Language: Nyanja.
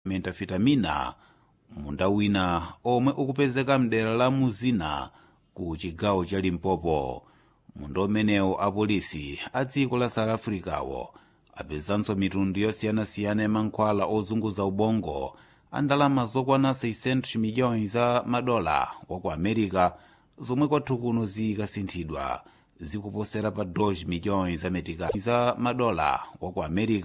metafetamina munda wina omwe ukupezeka mdera la Muzina ku chigawo cha Limpopo. Munda umenewu apolisi a dziko la South Africawo apezanso mitundu yosiyanasiyana ya mankhwala ozunguza ubongo a ndalama zokwana 600 miliyoni za madola wa ku America, zomwe kwathu kuno zikasinthidwa zikuposera pa 2 miliyoni za madola wa ku America